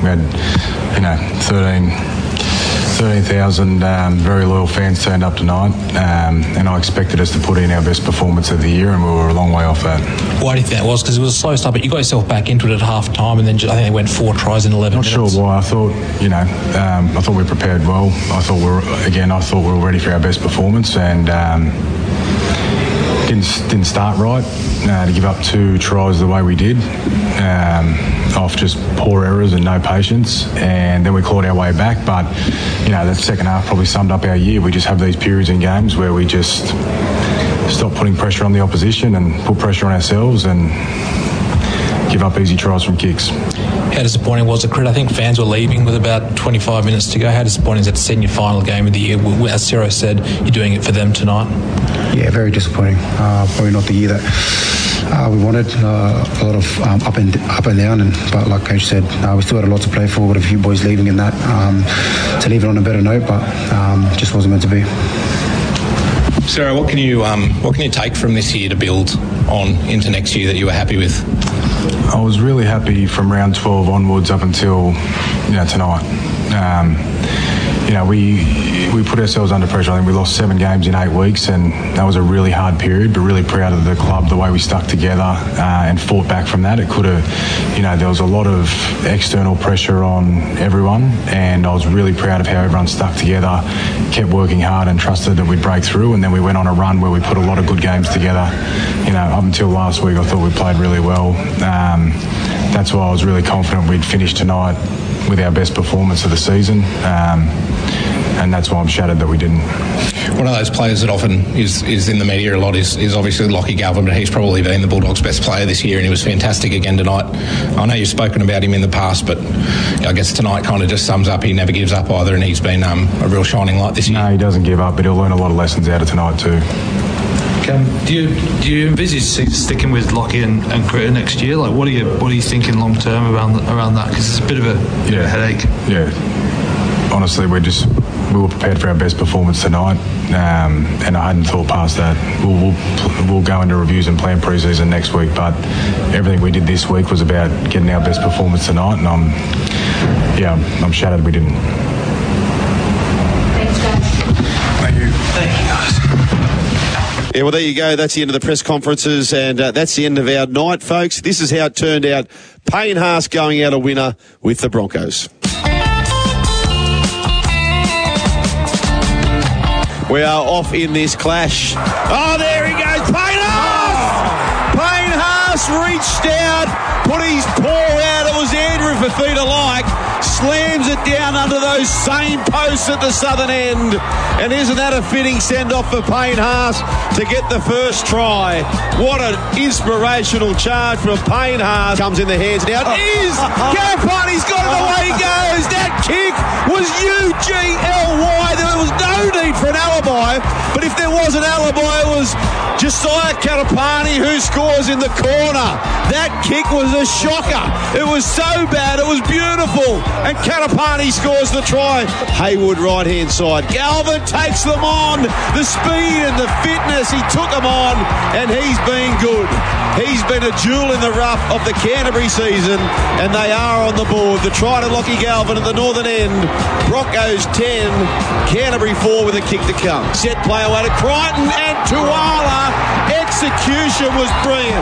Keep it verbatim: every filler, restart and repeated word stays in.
We had, you know, thirteen thousand um, very loyal fans turned up tonight, um, and I expected us to put in our best performance of the year, and we were a long way off that. Why do you think that was? Because it was a slow start, but you got yourself back into it at half time, and then just, I think they went four tries in eleven Not minutes. sure why. I thought, you know, um, I thought we prepared well. I thought we were, again, I thought we were ready for our best performance, and um, didn't didn't start right uh, to give up two tries the way we did. Um, off just poor errors and no patience, and then we clawed our way back. But you know, the second half probably summed up our year. We just have these periods in games where we just stop putting pressure on the opposition and put pressure on ourselves and give up easy tries from kicks. How disappointing was it, Crit? I think fans were leaving with about twenty-five minutes to go. How disappointing is that to see in your final game of the year? As Ciro said, you're doing it for them tonight. Yeah, very disappointing. Uh, probably not the year that Uh, we wanted uh, a lot of um, up and up and down, and but like Coach said, uh, we still had a lot to play for. Got a few boys leaving in that um, to leave it on a better note, but um, just wasn't meant to be. Sarah, what can you um, what can you take from this year to build on into next year that you were happy with? I was really happy from round twelve onwards up until you know tonight. Um, you know, we we put ourselves under pressure. I think we lost seven games in eight weeks, and that was a really hard period, but really proud of the club, the way we stuck together uh, and fought back from that. It could have, you know, there was a lot of external pressure on everyone, and I was really proud of how everyone stuck together, kept working hard and trusted that we'd break through, and then we went on a run where we put a lot of good games together. You know, up until last week, I thought we played really well. Um, that's why I was really confident we'd finish tonight with our best performance of the season. Um, and that's why I'm shattered that we didn't. One of those players that often is, is in the media a lot is, is obviously Lachie Galvin, but he's probably been the Bulldogs' best player this year, and he was fantastic again tonight. I know you've spoken about him in the past, but I guess tonight kind of just sums up he never gives up either, and he's been um, a real shining light this year. No, he doesn't give up, but he'll learn a lot of lessons out of tonight too. Um, do you do you envisage sticking with Lachie and, and Critter next year? Like, what are you what are you thinking long term around around that? Because it's a bit of a, yeah. a headache. Yeah. Honestly, we're just we were prepared for our best performance tonight, um, and I hadn't thought past that. We'll, we'll we'll go into reviews and plan pre-season next week, but everything we did this week was about getting our best performance tonight, and I'm yeah I'm shattered we didn't. Thanks, guys. Thank you. Thank you, guys. Yeah, well, there you go. That's the end of the press conferences, and uh, that's the end of our night, folks. This is how it turned out. Payne Haas going out a winner with the Broncos. We are off in this clash. Oh, there he goes. Payne Haas! Payne Haas reached out, put his paw out. It was Andrew Fifita-like. Slams it down under those same posts at the southern end. And isn't that a fitting send-off for Payne Haas to get the first try? What an inspirational charge from Payne Haas. Comes in the hands now. It is! Garapani's got it, away he goes. That kick was U G L Y. There was no need for an alibi. But if there was an alibi, it was Josiah Garapani who scores in the corner. That kick was a shocker. It was so bad. It was beautiful. And Garapani scores the try. Haywood right-hand side. Galvin takes them on. The speed and the fitness, he took them on, and he's been good. He's been a jewel in the rough of the Canterbury season, and they are on the board. The try to Lachie Galvin at the northern end. Broncos ten, Canterbury four with a kick to come. Set play away to Crichton and Tuala. Execution was brilliant.